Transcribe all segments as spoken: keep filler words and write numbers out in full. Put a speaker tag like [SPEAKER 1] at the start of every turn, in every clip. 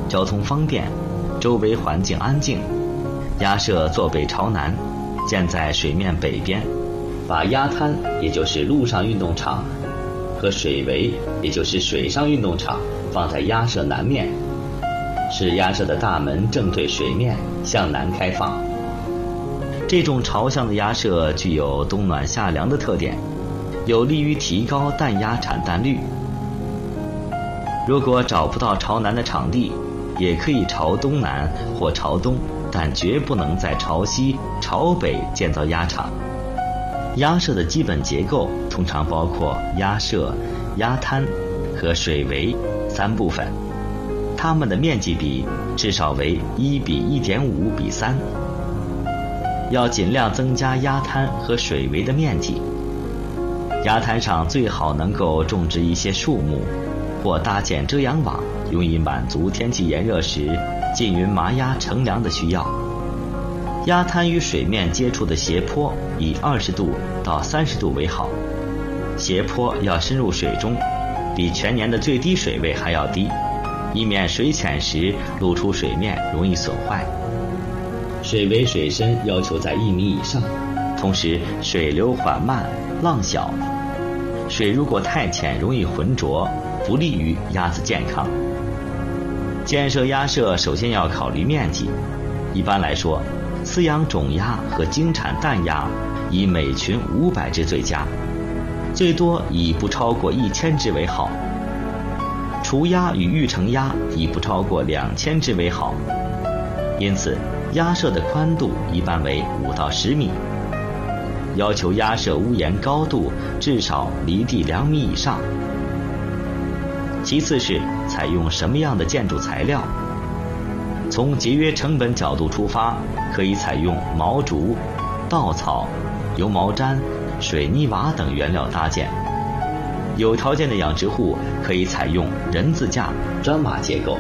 [SPEAKER 1] 交通方便，周围环境安静。鸭舍坐北朝南，建在水面北边，把鸭滩也就是陆上运动场和水围也就是水上运动场放在鸭舍南面，使鸭舍的大门正对水面，向南开放。这种朝向的鸭舍具有冬暖夏凉的特点，有利于提高蛋鸭产蛋率。如果找不到朝南的场地，也可以朝东南或朝东，但绝不能在朝西、朝北建造鸭场。鸭舍的基本结构通常包括鸭舍、鸭滩和水围三部分，它们的面积比至少为一比一点五比三。要尽量增加鸭滩和水围的面积。鸭滩上最好能够种植一些树木，或搭建遮阳网，用以满足天气炎热时缙云麻鸭乘凉的需要。鸭滩与水面接触的斜坡以二十度到三十度为好，斜坡要深入水中，比全年的最低水位还要低，以免水浅时露出水面容易损坏。水围水深要求在一米以上，同时水流缓慢，浪小。水如果太浅容易浑浊，不利于鸭子健康。建设鸭舍首先要考虑面积，一般来说，饲养种鸭和精产蛋鸭以每群五百只最佳，最多以不超过一千只为好。雏鸭与育成鸭以不超过两千只为好。因此，鸭舍的宽度一般为五到十米，要求鸭舍屋檐高度至少离地两米以上。其次是采用什么样的建筑材料。从节约成本角度出发，可以采用毛竹、稻草、油毛毡、水泥瓦等原料搭建。有条件的养殖户可以采用人字架、砖瓦结构。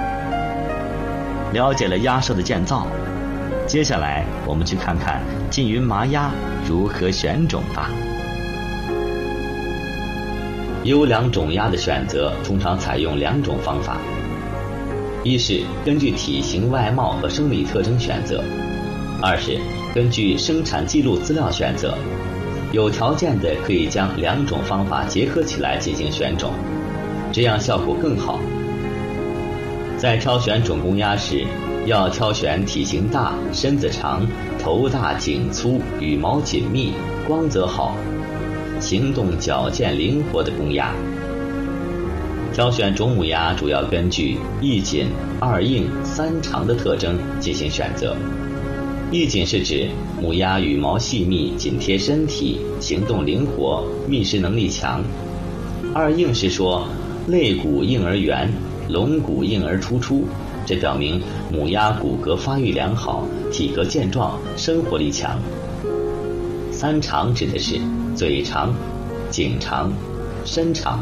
[SPEAKER 1] 了解了鸭舍的建造，接下来我们去看看缙云麻鸭如何选种吧。优良种鸭的选择通常采用两种方法，一是根据体型、外貌和生理特征选择，二是根据生产记录资料选择。有条件的可以将两种方法结合起来进行选种，这样效果更好。在挑选种公鸭时，要挑选体型大、身子长、头大颈粗、羽毛紧密、光泽好、行动矫健灵活的公鸭。挑选种母鸭主要根据一紧、二硬、三长的特征进行选择。一紧是指母鸭羽毛细密，紧贴身体，行动灵活，觅食能力强。二硬是说肋骨硬而圆，龙骨硬而突出，这表明母鸭骨骼发育良好，体格健壮，生活力强。三长指的是嘴长、颈长、身长。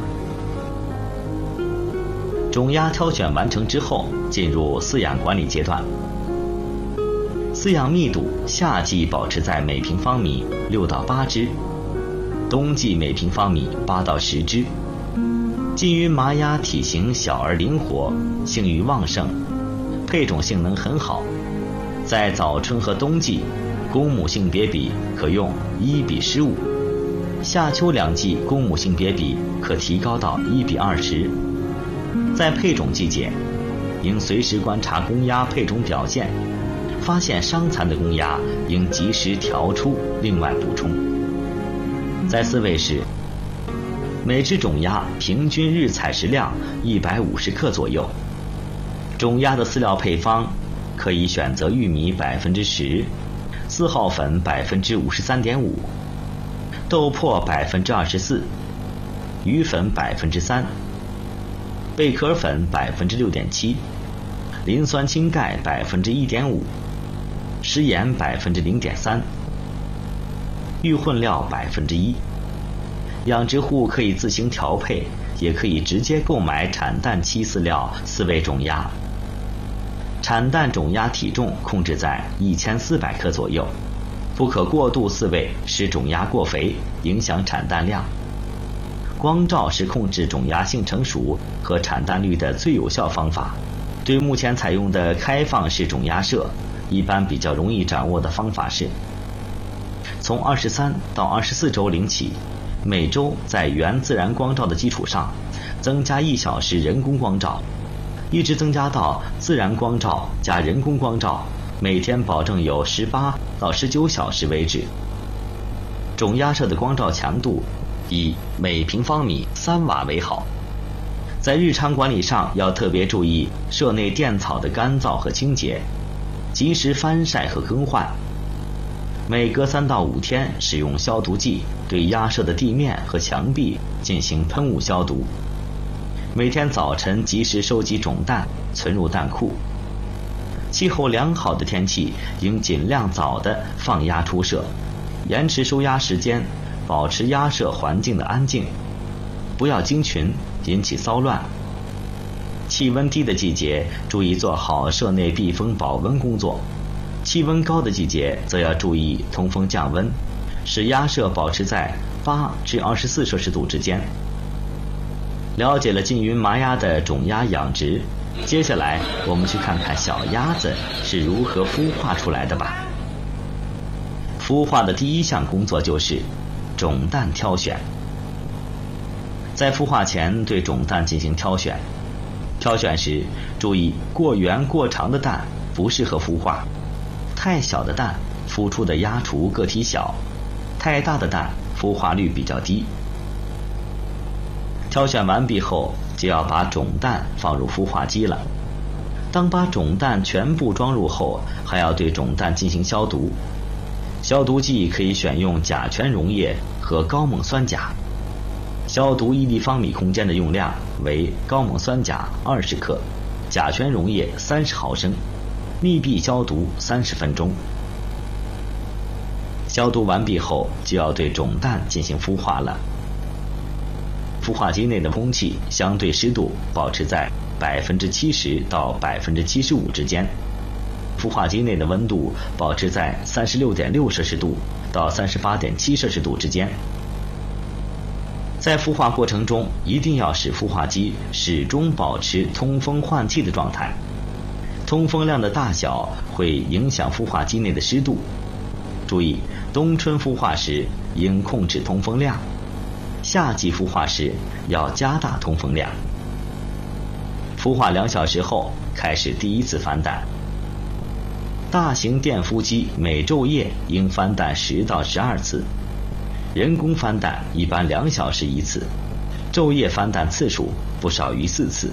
[SPEAKER 1] 种鸭挑选完成之后，进入饲养管理阶段。饲养密度，夏季保持在每平方米六到八只，冬季每平方米八到十只。缙云麻鸭体型小而灵活，性欲旺盛，配种性能很好。在早春和冬季，公母性别比可用一比十五，夏秋两季公母性别比可提高到一比二十。在配种季节，应随时观察公鸭配种表现，发现伤残的公鸭应及时调出，另外补充。在饲喂时，每只种鸭平均日采食量一百五十克左右。种鸭的饲料配方可以选择玉米百分之十，四号粉百分之五十三点五，豆粕百分之二十四，鱼粉百分之三，贝壳粉百分之六点七，磷酸氢钙百分之一点五，食盐百分之零点三，育混料百分之一。养殖户可以自行调配，也可以直接购买产蛋期饲料饲喂种鸭。产蛋种鸭体重控制在一千四百克左右，不可过度饲喂，使种鸭过肥，影响产蛋量。光照是控制种鸭性成熟和产蛋率的最有效方法， 对目前采用的开放式种鸭舍，一般比较容易掌握的方法是：从二十三到二十四周龄起，每周在原自然光照的基础上，增加一小时人工光照，一直增加到自然光照加人工光照，每天保证有十八到十九小时为止。种鸭舍的光照强度以每平方米三瓦为好。在日常管理上要特别注意舍内垫草的干燥和清洁，及时翻晒和更换。每隔三到五天使用消毒剂对鸭舍的地面和墙壁进行喷雾消毒。每天早晨及时收集种蛋存入蛋库。气候良好的天气应尽量早的放鸭出舍，延迟收鸭时间，保持鸭舍环境的安静，不要惊群引起骚乱。气温低的季节注意做好舍内避风保温工作，气温高的季节则要注意通风降温，使鸭舍保持在八至二十四摄氏度之间。了解了缙云麻鸭的种鸭养殖，接下来我们去看看小鸭子是如何孵化出来的吧。孵化的第一项工作就是种蛋挑选。在孵化前对种蛋进行挑选，挑选时注意过圆过长的蛋不适合孵化，太小的蛋孵出的鸭雏个体小，太大的蛋孵化率比较低。挑选完毕后，就要把种蛋放入孵化机了。当把种蛋全部装入后，还要对种蛋进行消毒。消毒剂可以选用甲醛溶液和高锰酸钾。消毒一立方米空间的用量为高锰酸钾二十克，甲醛溶液三十毫升，密闭消毒三十分钟。消毒完毕后，就要对种蛋进行孵化了。孵化机内的空气相对湿度保持在百分之七十到百分之七十五之间，孵化机内的温度保持在三十六点六摄氏度到三十八点七摄氏度之间。在孵化过程中，一定要使孵化机始终保持通风换气的状态。通风量的大小会影响孵化机内的湿度。注意，冬春孵化时应控制通风量，夏季孵化时要加大通风量。孵化两小时后，开始第一次翻蛋。大型电孵机每昼夜应翻蛋十到十二次，人工翻蛋一般两小时一次，昼夜翻蛋次数不少于四次。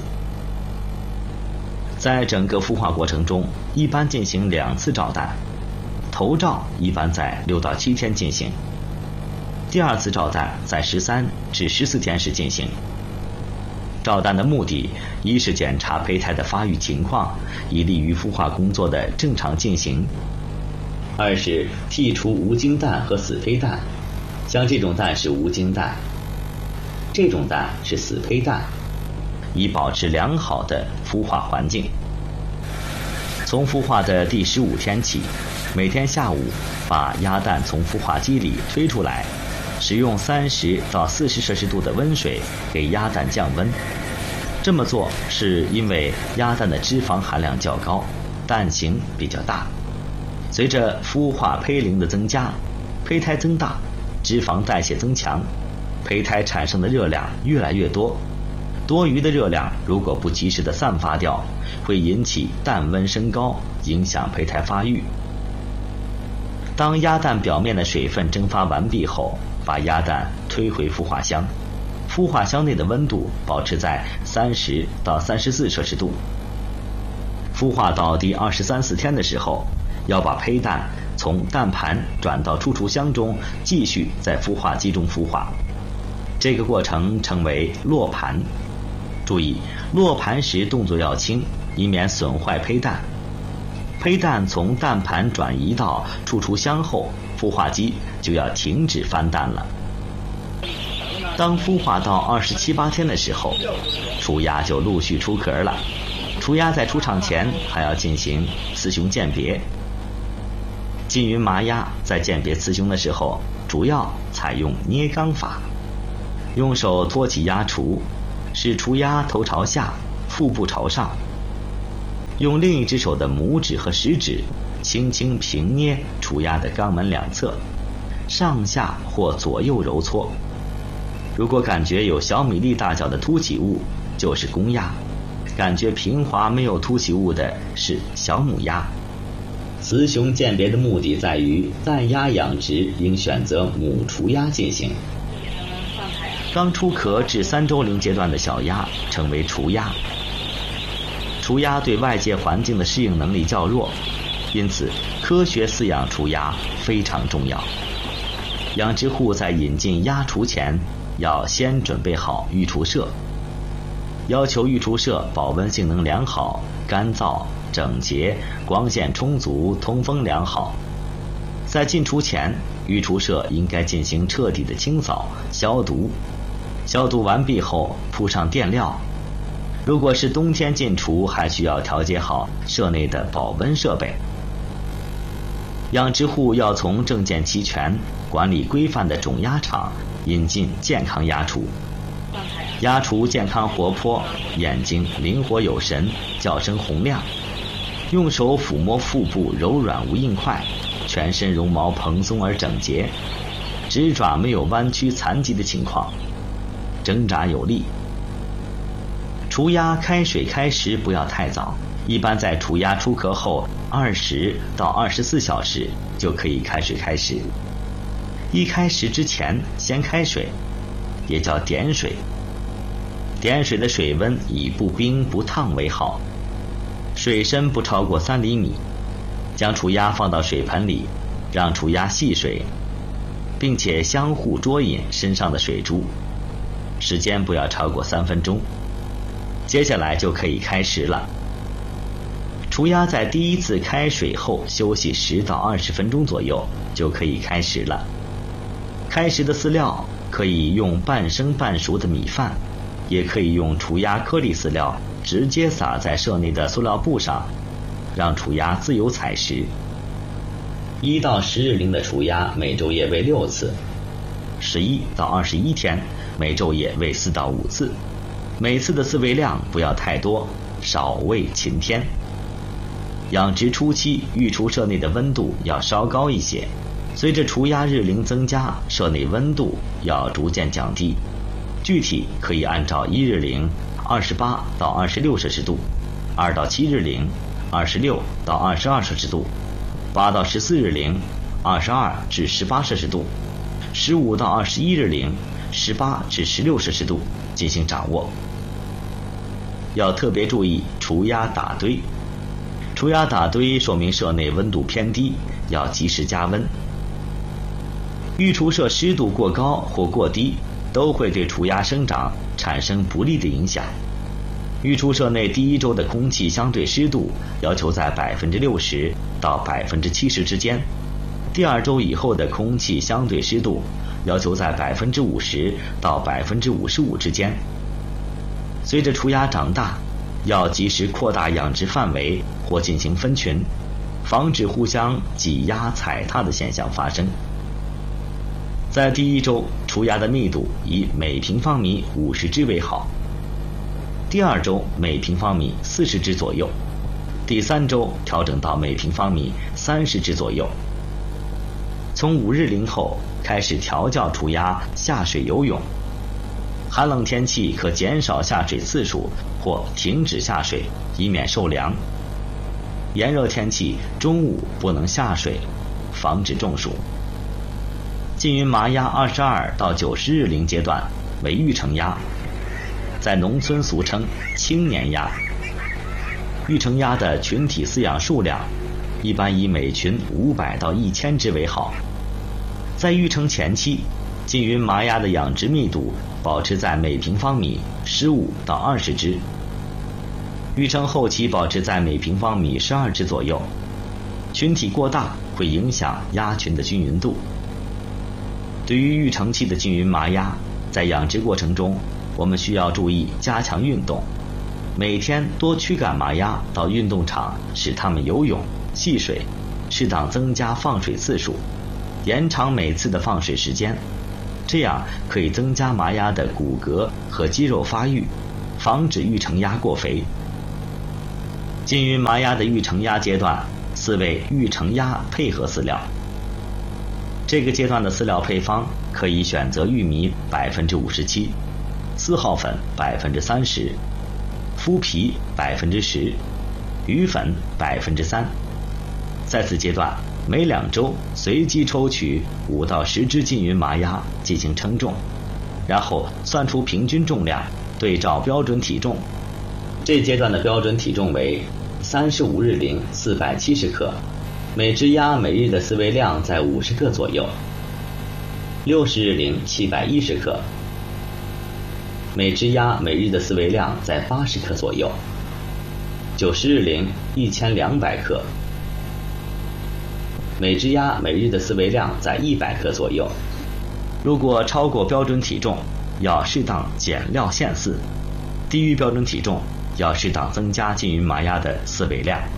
[SPEAKER 1] 在整个孵化过程中，一般进行两次照蛋，头照一般在六到七天进行，第二次照蛋在十三至十四天时进行。照蛋的目的，一是检查胚胎的发育情况，以利于孵化工作的正常进行；二是剔除无精蛋和死胚蛋，像这种蛋是无精蛋，这种蛋是死胚蛋，以保持良好的孵化环境。从孵化的第十五天起，每天下午把鸭蛋从孵化机里推出来，使用三十到四十摄氏度的温水给鸭蛋降温。这么做是因为鸭蛋的脂肪含量较高，蛋型比较大。随着孵化胚龄的增加，胚胎增大，脂肪代谢增强，胚胎产生的热量越来越多。多余的热量如果不及时的散发掉，会引起蛋温升高，影响胚胎发育。当鸭蛋表面的水分蒸发完毕后，把鸭蛋推回孵化箱，孵化箱内的温度保持在三十到三十四摄氏度。孵化到第二十三四天的时候，要把胚蛋从蛋盘转到出雏箱中，继续在孵化机中孵化。这个过程称为落盘。注意，落盘时动作要轻，以免损坏胚蛋。胚蛋从蛋盘转移到出雏箱后，孵化机就要停止翻蛋了。当孵化到二十七八天的时候，雏鸭就陆续出壳了。雏鸭在出厂前还要进行雌雄鉴别。缙云麻鸭在鉴别雌雄的时候，主要采用捏缸法，用手托起鸭雏，使雏鸭头朝下，腹部朝上， 用另一只手的拇指和食指轻轻平捏除鸭的肛门两侧，上下或左右揉搓。如果感觉有小米粒大小的凸起物，就是公鸭；感觉平滑没有凸起物的是小母鸭。雌雄鉴别的目的在于蛋鸭养殖应选择母雏鸭进行。刚出壳至三周龄阶段的小鸭称为雏鸭。雏鸭对外界环境的适应能力较弱，因此科学饲养雏鸭非常重要。养殖户在引进鸭雏前，要先准备好育雏舍，要求育雏舍保温性能良好、干燥、整洁、光线充足、通风良好。在进雏前，育雏舍应该进行彻底的清扫、消毒。消毒完毕后，铺上垫料。如果是冬天进雏，还需要调节好舍内的保温设备。养殖户要从证件齐全、管理规范的种鸭场引进健康鸭雏。鸭雏健康活泼，眼睛灵活有神，叫声洪亮，用手抚摸腹部柔软无硬块，全身绒毛蓬松而整洁，指爪没有弯曲残疾的情况，挣扎有力。雏鸭开水开时不要太早，一般在雏鸭出壳后二十到二十四小时就可以开水开食。一开食之前先开水，也叫点水。点水的水温以不冰不烫为好，水深不超过三厘米。将雏鸭放到水盆里，让雏鸭戏水，并且相互捉引身上的水珠，时间不要超过三分钟。接下来就可以开食了。雏鸭在第一次开水后休息十到二十分钟左右，就可以开食了。开食的饲料可以用半生半熟的米饭，也可以用雏鸭颗粒饲料直接撒在舍内的塑料布上，让雏鸭自由采食。一到十日龄的雏鸭每昼夜喂六次，十一到二十一天每昼夜喂四到五次，每次的饲喂量不要太多，少喂勤添。养殖初期，育雏舍内的温度要稍高一些，随着雏鸭日龄增加，舍内温度要逐渐降低。具体可以按照一日龄二十八到二十六摄氏度，二到七日龄二十六到二十二摄氏度，八到十四日龄二十二至十八摄氏度，十五到二十一日龄十八至十六摄氏度进行掌握。要特别注意雏鸭打堆。雏鸭打堆说明舍内温度偏低，要及时加温。育雏舍湿度过高或过低，都会对雏鸭生长产生不利的影响。育雏舍内第一周的空气相对湿度要求在百分之六十到百分之七十之间，第二周以后的空气相对湿度要求在百分之五十到百分之五十五之间。随着雏鸭长大，要及时扩大养殖范围或进行分群，防止互相挤压踩踏的现象发生。在第一周，雏鸭的密度以每平方米五十只为好，第二周每平方米四十只左右，第三周调整到每平方米三十只左右。从五日龄后开始调教雏鸭下水游泳，寒冷天气可减少下水次数或停止下水，以免受凉。炎热天气中午不能下水，防止中暑。缙云麻鸭二十二到九十日龄阶段为育成鸭，在农村俗称青年鸭。育成鸭的群体饲养数量一般以每群五百到一千只为好。在育成前期，缙云麻鸭的养殖密度保持在每平方米十五到二十只，育成后期保持在每平方米十二只左右。群体过大会影响鸭群的均匀度。对于育成期的缙云麻鸭，在养殖过程中，我们需要注意加强运动，每天多驱赶麻鸭到运动场，使它们游泳、戏水，适当增加放水次数，延长每次的放水时间，这样可以增加麻鸭的骨骼和肌肉发育，防止育成鸭过肥。 浸云麻鸭的育成鸭阶段，四味育成鸭配合饲料。这个阶段的饲料配方可以选择玉米百分之五十七，四号粉百分之三十，麸皮百分之十，鱼粉百分之三。在此阶段，每两周随机抽取五到十只浸云麻鸭进行称重，然后算出平均重量，对照标准体重。这阶段的标准体重为三十五日龄四百七十克，每只鸭每日的饲喂量在五十克左右；六十日龄七百一十克，每只鸭每日的饲喂量在八十克左右；九十日龄一千两百克，每只鸭每日的饲喂量在一百克左右。如果超过标准体重，要适当减料限饲；低于标准体重，要适当增加浸云麻鸭的饲喂量。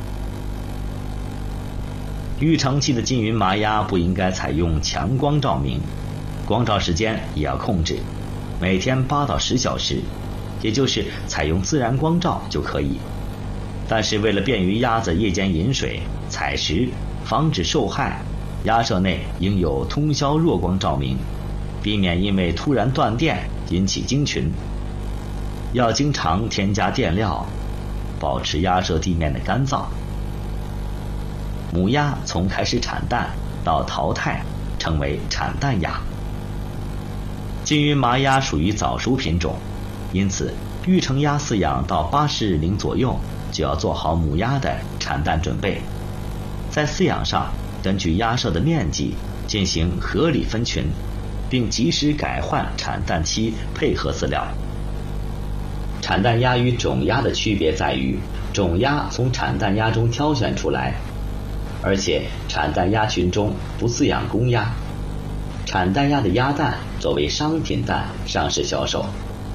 [SPEAKER 1] 育成期的浸云麻鸭不应该采用强光照明，光照时间也要控制，每天八到十小时，也就是采用自然光照就可以。但是为了便于鸭子夜间饮水、采食，防止受害，鸭舍内应有通宵弱光照明，避免因为突然断电引起惊群。要经常添加垫料，保持鸭舍地面的干燥。母鸭从开始产蛋到淘汰称为产蛋鸭。浸云麻鸭属于早熟品种，因此育成鸭饲养到八十日龄左右就要做好母鸭的产蛋准备。在饲养上，根据鸭舍的面积进行合理分群，并及时改换产蛋期，配合饲料。产蛋鸭与种鸭的区别在于，种鸭从产蛋鸭中挑选出来，而且产蛋鸭群中不饲养公鸭。产蛋鸭的鸭蛋作为商品蛋上市销售。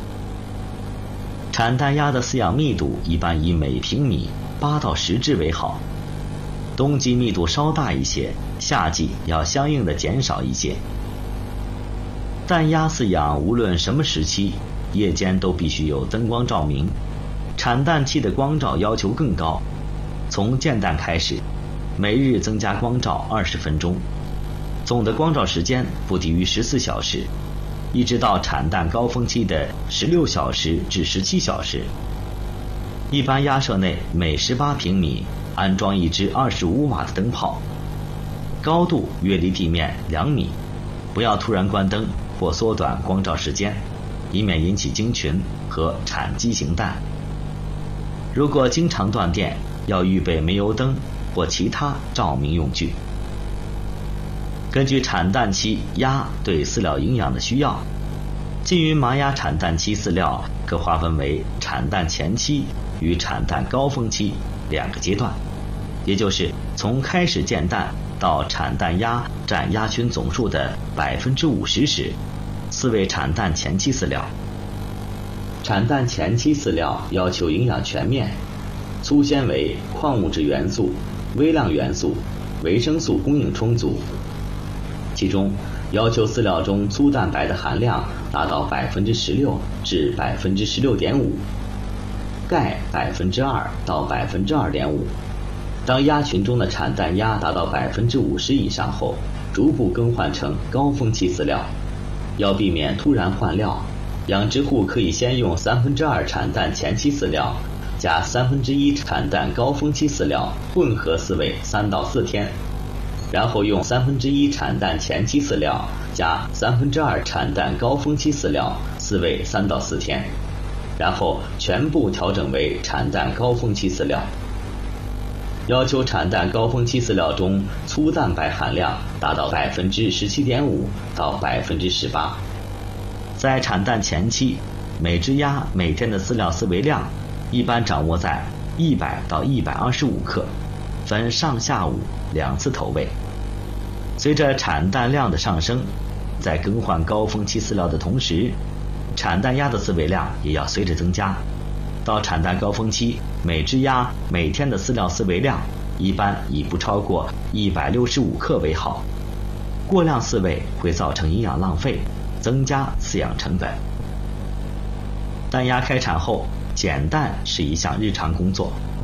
[SPEAKER 1] 产蛋鸭的饲养密度一般以每平米八到十只为好，冬季密度稍大一些，夏季要相应的减少一些。蛋鸭饲养无论什么时期，夜间都必须有灯光照明，产蛋期的光照要求更高，从建蛋开始，每日增加光照二十分钟，总的光照时间不低于十四小时，一直到产蛋高峰期的十六小时至十七小时。一般鸭舍内每十八平米安装一只二十五瓦的灯泡，高度约离地面两米，不要突然关灯或缩短光照时间，以免引起惊群和产畸形蛋。如果经常断电，要预备煤油灯或其他照明用具。根据产蛋期鸭对饲料营养的需要，浸云麻鸭产蛋期饲料可划分为产蛋前期与产蛋高峰期两个阶段，也就是从开始建蛋到产蛋鸭占鸭群总数的百分之五十时，饲喂产蛋前期饲料。产蛋前期饲料要求营养全面，粗纤维、矿物质元素、微量元素、维生素供应充足。其中要求饲料中粗蛋白的含量达到百分之十六至百分之十六点五，钙百分之二到百分之二点五。当鸭群中的产蛋鸭达到百分之五十以上后，逐步更换成高峰期饲料。要避免突然换料，养殖户可以先用三分之二产蛋前期饲料加三分之一产蛋高峰期饲料混合饲喂三到四天，然后用三分之一产蛋前期饲料加三分之二产蛋高峰期饲料饲喂三到四天，然后全部调整为产蛋高峰期饲料。要求产蛋高峰期饲料中粗蛋白含量达到百分之十七点五到百分之十八。在产蛋前期，每只鸭每天的饲料饲喂量一般掌握在一百到一百二十五克，分上下午两次投喂。随着产蛋量的上升，在更换高峰期饲料的同时，产蛋鸭的饲喂量也要随之增加。到产蛋高峰期，每只鸭每天的饲料饲喂量一般以不超过一百六十五克为好，过量饲喂会造成营养浪费，增加饲养成本。蛋鸭开产后，捡蛋是一项日常工作，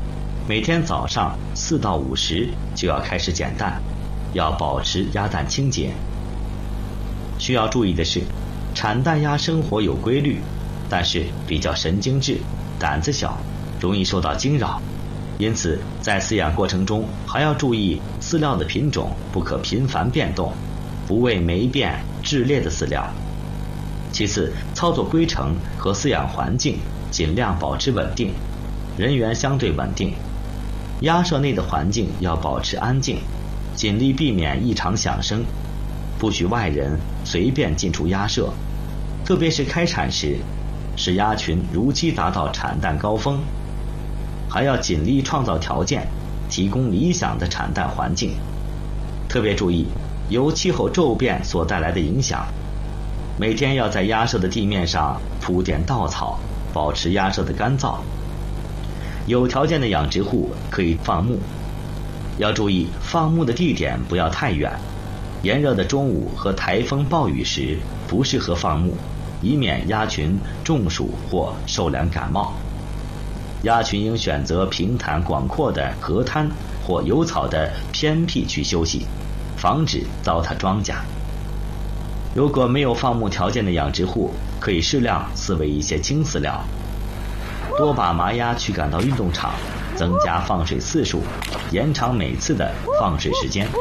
[SPEAKER 1] 每天早上四到五时就要开始捡蛋，要保持鸭蛋清洁。需要注意的是，产蛋鸭生活有规律，但是比较神经质，胆子小，容易受到惊扰，因此在饲养过程中还要注意饲料的品种不可频繁变动，不喂霉变质劣的饲料。其次，操作规程和饲养环境尽量保持稳定，人员相对稳定。鸭舍内的环境要保持安静，尽力避免异常响声，不许外人随便进出鸭舍，特别是开产时，使鸭群如期达到产蛋高峰。还要尽力创造条件，提供理想的产蛋环境。特别注意由气候骤变所带来的影响，每天要在鸭舍的地面上铺垫稻草，保持鸭舍的干燥。有条件的养殖户可以放牧，要注意放牧的地点不要太远，炎热的中午和台风暴雨时不适合放牧，以免鸭群中暑或受凉感冒。鸭群应选择平坦广阔的河滩或有草的偏僻区休息，防止糟蹋庄稼。如果没有放牧条件的养殖户，可以适量饲喂一些轻饲料，多把麻鸭驱赶到运动场，增加放水次数，延长每次的放水时间。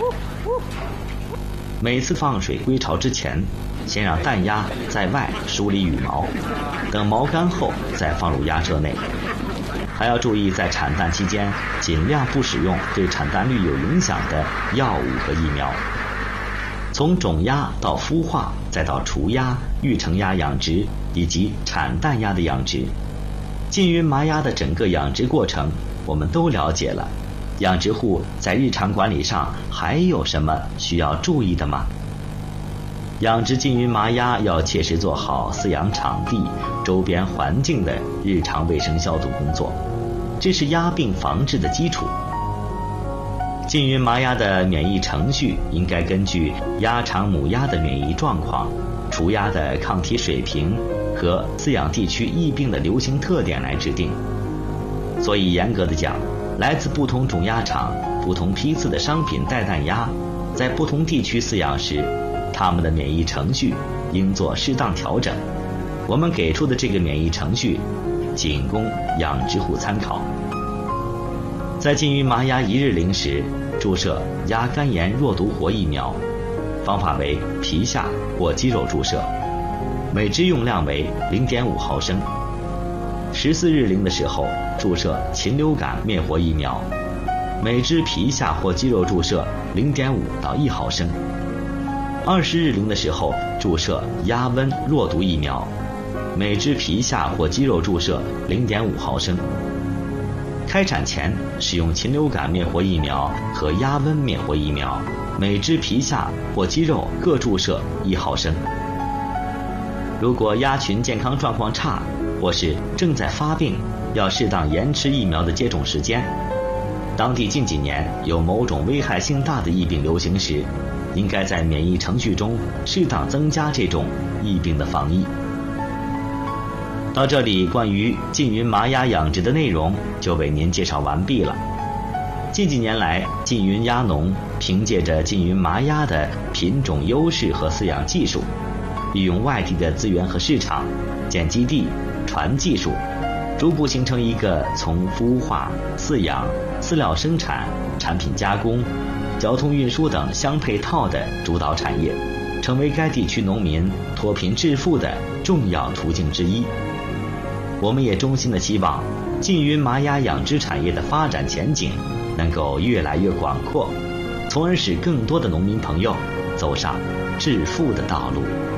[SPEAKER 1] 每次放水归巢之前，先让蛋鸭在外梳理羽毛，等毛干后再放入鸭舍内。还要注意在产蛋期间尽量不使用对产蛋率有影响的药物和疫苗。从种鸭到孵化，再到雏鸭、育成鸭养殖以及产蛋鸭的养殖，缙云麻鸭的整个养殖过程我们都了解了。养殖户在日常管理上还有什么需要注意的吗？养殖缙云麻鸭要切实做好饲养场地、周边环境的日常卫生消毒工作，这是鸭病防治的基础。缙云麻鸭的免疫程序应该根据鸭场母鸭的免疫状况、雏鸭的抗体水平和饲养地区疫病的流行特点来制定。所以严格的讲，来自不同种鸭场、不同批次的商品带蛋鸭，在不同地区饲养时，它们的免疫程序应做适当调整。我们给出的这个免疫程序仅供养殖户参考。在缙云麻鸭一日龄时，注射鸭肝炎弱毒活疫苗，方法为皮下或肌肉注射，每支用量为 零点五毫升。十四日龄的时候注射禽流感灭活疫苗，每支皮下或肌肉注射 零点五到一毫升。二十日龄的时候注射鸭瘟弱毒疫苗，每支皮下或肌肉注射 零点五毫升。开产前使用禽流感灭活疫苗和鸭瘟灭活疫苗，每支皮下或肌肉各注射一毫升。如果鸭群健康状况差，或是正在发病，要适当延迟疫苗的接种时间。当地近几年有某种危害性大的疫病流行时，应该在免疫程序中适当增加这种疫病的防疫。到这里，关于缙云麻鸭养殖的内容就为您介绍完毕了。近几年来，缙云鸭农凭借着缙云麻鸭的品种优势和饲养技术，利用外地的资源和市场，建基地、传技术，逐步形成一个从孵化、饲养、饲料生产、产品加工、交通运输等相配套的主导产业，成为该地区农民脱贫致富的重要途径之一。我们也衷心的希望缙云麻鸭养殖产业的发展前景能够越来越广阔，从而使更多的农民朋友走上致富的道路。